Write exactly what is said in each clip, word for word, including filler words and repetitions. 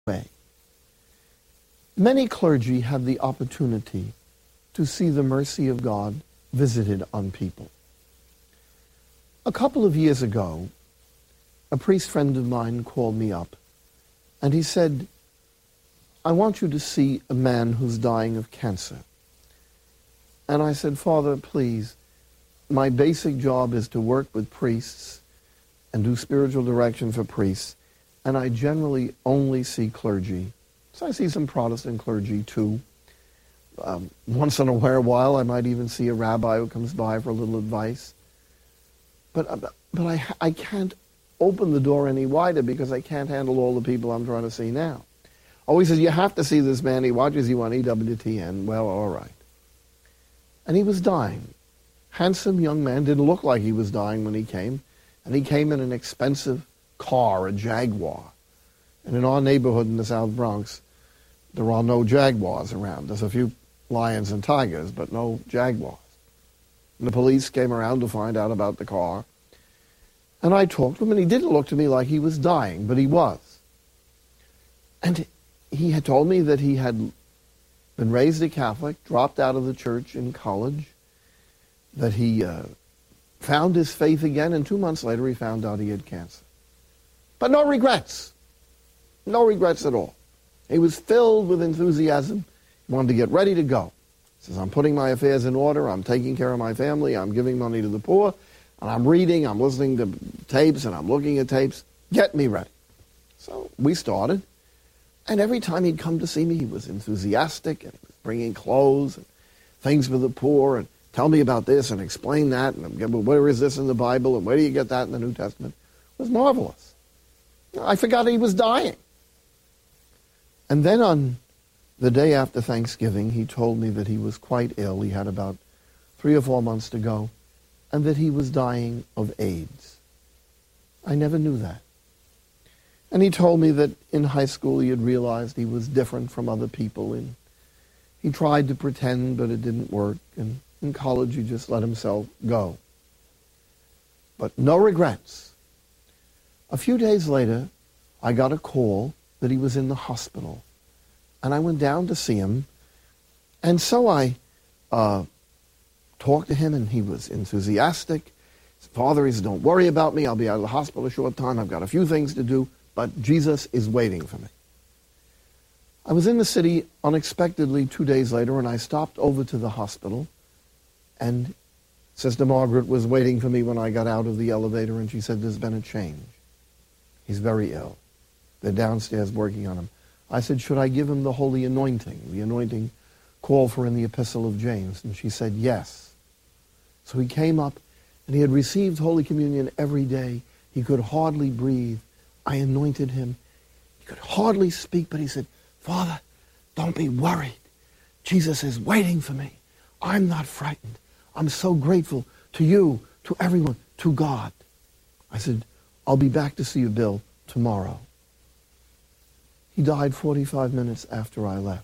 way. Many clergy have the opportunity to see the mercy of God visited on people. A couple of years ago, a priest friend of mine called me up, and he said, I want you to see a man who's dying of cancer. And I said, Father, please, my basic job is to work with priests and do spiritual direction for priests, and I generally only see clergy. So I see some Protestant clergy too. Um, once in a while, I might even see a rabbi who comes by for a little advice. But, but I, I can't open the door any wider because I can't handle all the people I'm trying to see now. Oh, he says, you have to see this man. He watches you on E W T N. Well, all right. And he was dying. Handsome young man, didn't look like he was dying when he came. And he came in an expensive car, a Jaguar. And in our neighborhood in the South Bronx, there are no Jaguars around. There's a few lions and tigers, but no Jaguars. And the police came around to find out about the car. And I talked to him, and he didn't look to me like he was dying, but he was. And he had told me that he had been raised a Catholic, dropped out of the church in college, that he uh, found his faith again, and two months later he found out he had cancer. But no regrets. No regrets at all. He was filled with enthusiasm. He wanted to get ready to go. He says, I'm putting my affairs in order. I'm taking care of my family. I'm giving money to the poor. And I'm reading. I'm listening to tapes, and I'm looking at tapes. Get me ready. So we started. And every time he'd come to see me, he was enthusiastic, and he was bringing clothes and things for the poor, and tell me about this and explain that, and where is this in the Bible, and where do you get that in the New Testament? It was marvelous. I forgot he was dying. And then on the day after Thanksgiving, he told me that he was quite ill. He had about three or four months to go, and that he was dying of AIDS. I never knew that. And he told me that in high school he had realized he was different from other people. And he tried to pretend, but it didn't work. And in college he just let himself go. But no regrets. A few days later, I got a call that he was in the hospital. And I went down to see him. And so I uh, talked to him, and he was enthusiastic. His father, he said, don't worry about me. I'll be out of the hospital a short time. I've got a few things to do. But Jesus is waiting for me. I was in the city unexpectedly two days later, and I stopped over to the hospital, and Sister Margaret was waiting for me when I got out of the elevator, and she said, there's been a change. He's very ill. They're downstairs working on him. I said, should I give him the holy anointing, the anointing called for in the Epistle of James? And she said, yes. So he came up, and he had received Holy Communion every day. He could hardly breathe. I anointed him. He could hardly speak, but he said, Father, don't be worried. Jesus is waiting for me. I'm not frightened. I'm so grateful to you, to everyone, to God. I said, I'll be back to see you, Bill, tomorrow. He died forty-five minutes after I left.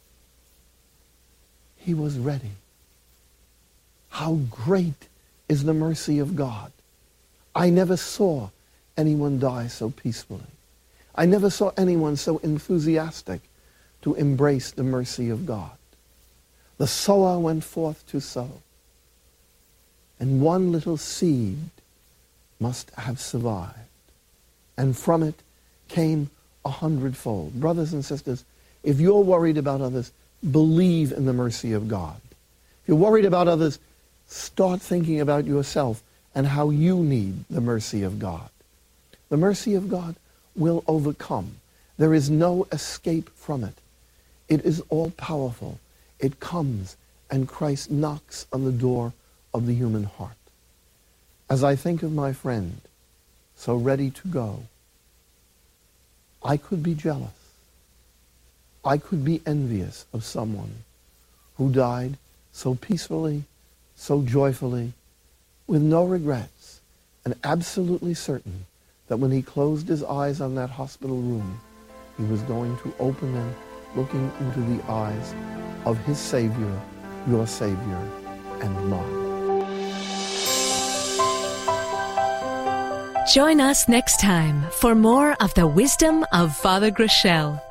He was ready. How great is the mercy of God. I never saw anyone die so peacefully. I never saw anyone so enthusiastic to embrace the mercy of God. The sower went forth to sow, and one little seed must have survived, and from it came a hundredfold. Brothers and sisters, if you're worried about others, believe in the mercy of God. If you're worried about others, start thinking about yourself and how you need the mercy of God. The mercy of God will overcome. There is no escape from it. It is all-powerful. It comes, and Christ knocks on the door of the human heart. As I think of my friend, so ready to go, I could be jealous. I could be envious of someone who died so peacefully, so joyfully, with no regrets, and absolutely certain that when he closed his eyes on that hospital room, he was going to open them looking into the eyes of his Savior, your Savior, and mine. Join us next time for more of the wisdom of Father Grishel.